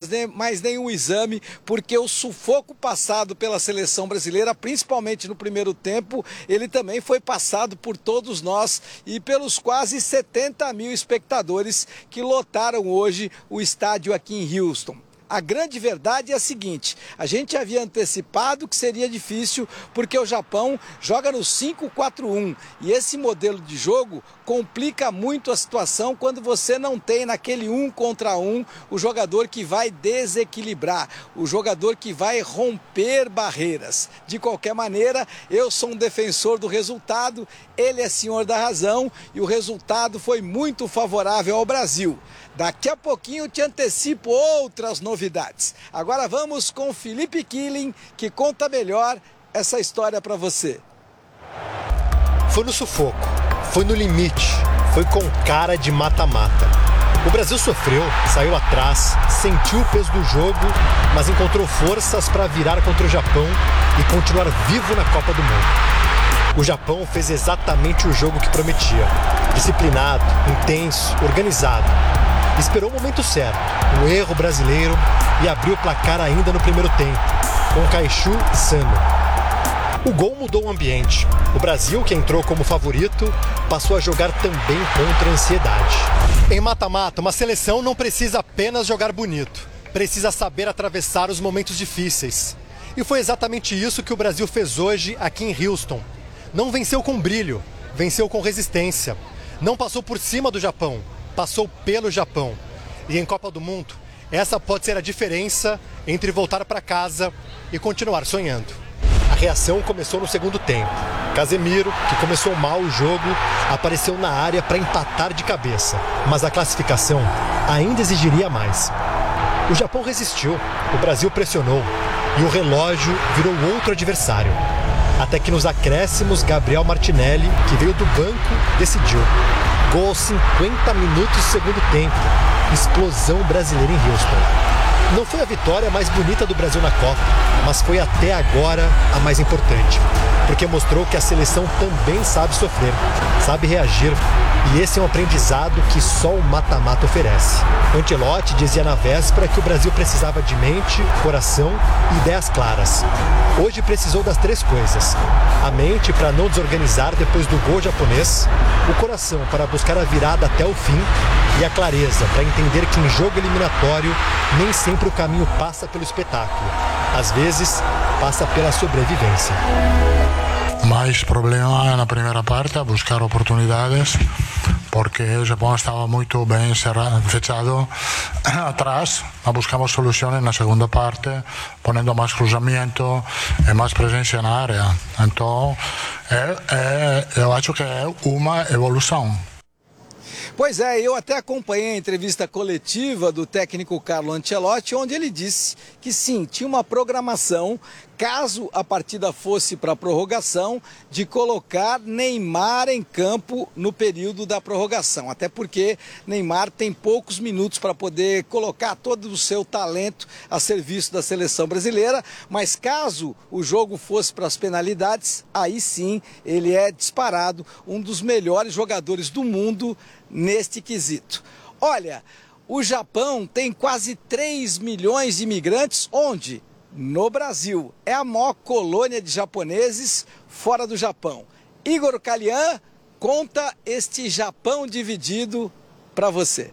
mais nenhum exame, porque o sufoco passado pela seleção brasileira, principalmente no primeiro tempo, ele também foi passado por todos nós e pelos quase 70 mil espectadores que lotaram hoje o estádio aqui em Houston. A grande verdade é a seguinte: a gente havia antecipado que seria difícil porque o Japão joga no 5-4-1 e esse modelo de jogo complica muito a situação quando você não tem naquele 1 contra 1 o jogador que vai desequilibrar, o jogador que vai romper barreiras. De qualquer maneira, eu sou um defensor do resultado, ele é senhor da razão e o resultado foi muito favorável ao Brasil. Daqui a pouquinho eu te antecipo outras novidades. Agora vamos com Felipe Killing, que conta melhor essa história para você. Foi no sufoco, foi no limite, foi com cara de mata-mata. O Brasil sofreu, saiu atrás, sentiu o peso do jogo, mas encontrou forças para virar contra o Japão e continuar vivo na Copa do Mundo. O Japão fez exatamente o jogo que prometia. Disciplinado, intenso, organizado. Esperou o momento certo, um erro brasileiro, e abriu o placar ainda no primeiro tempo, com Caixu Sano. O gol mudou o ambiente. O Brasil, que entrou como favorito, passou a jogar também contra a ansiedade. Em mata-mata, uma seleção não precisa apenas jogar bonito, precisa saber atravessar os momentos difíceis. E foi exatamente isso que o Brasil fez hoje aqui em Houston. Não venceu com brilho, venceu com resistência. Não passou por cima do Japão, passou pelo Japão. E em Copa do Mundo, essa pode ser a diferença entre voltar para casa e continuar sonhando. A reação começou no segundo tempo. Casemiro, que começou mal o jogo, apareceu na área para empatar de cabeça. Mas a classificação ainda exigiria mais. O Japão resistiu, o Brasil pressionou e o relógio virou outro adversário. Até que nos acréscimos, Gabriel Martinelli, que veio do banco, decidiu. Gol aos 50 minutos do segundo tempo. Explosão brasileira em Houston. Não foi a vitória mais bonita do Brasil na Copa, mas foi até agora a mais importante. Porque mostrou que a seleção também sabe sofrer, sabe reagir. E esse é um aprendizado que só o mata-mata oferece. Ancelotti dizia na véspera que o Brasil precisava de mente, coração e ideias claras. Hoje precisou das três coisas. A mente para não desorganizar depois do gol japonês, o coração para buscar a virada até o fim e a clareza para entender que em jogo eliminatório nem sempre o caminho passa pelo espetáculo. Às vezes, passa pela sobrevivência. Mais problema na primeira parte, a buscar oportunidades, porque o Japão estava muito bem fechado atrás. Buscamos soluções na segunda parte, ponendo mais cruzamento e mais presença na área. Então, eu acho que é uma evolução. Pois é, eu até acompanhei a entrevista coletiva do técnico Carlo Ancelotti, onde ele disse que sim, tinha uma programação, caso a partida fosse para a prorrogação, de colocar Neymar em campo no período da prorrogação. Até porque Neymar tem poucos minutos para poder colocar todo o seu talento a serviço da seleção brasileira, mas caso o jogo fosse para as penalidades, aí sim ele é disparado um dos melhores jogadores do mundo neste quesito. Olha, o Japão tem quase 3 milhões de imigrantes, onde? No Brasil. É a maior colônia de japoneses fora do Japão. Igor Kalian conta este Japão dividido para você.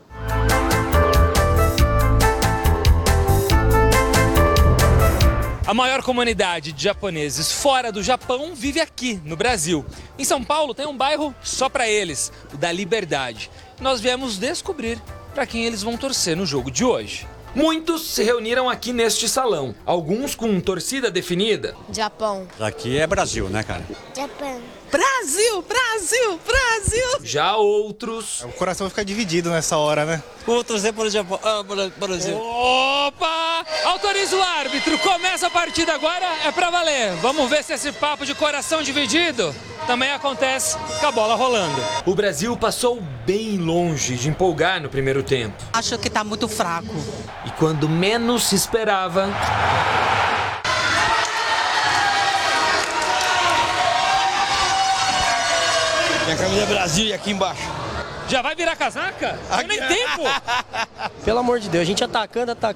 A maior comunidade de japoneses fora do Japão vive aqui, no Brasil. Em São Paulo tem um bairro só para eles, o da Liberdade. Nós viemos descobrir para quem eles vão torcer no jogo de hoje. Muitos se reuniram aqui neste salão, alguns com torcida definida. Japão. Aqui é Brasil, né, cara? Japão. Brasil, Brasil, Brasil! Já outros... O coração fica dividido nessa hora, né? Vou torcer para o Japão. Brasil. Opa! Autoriza o árbitro, começa a partida agora, é pra valer. Vamos ver se esse papo de coração dividido também acontece com a bola rolando. O Brasil passou bem longe de empolgar no primeiro tempo. Acho que tá muito fraco. E quando menos se esperava... Minha camisa é Brasil e aqui embaixo. Já vai virar casaca? Não nem tempo! Pelo amor de Deus, a gente atacando,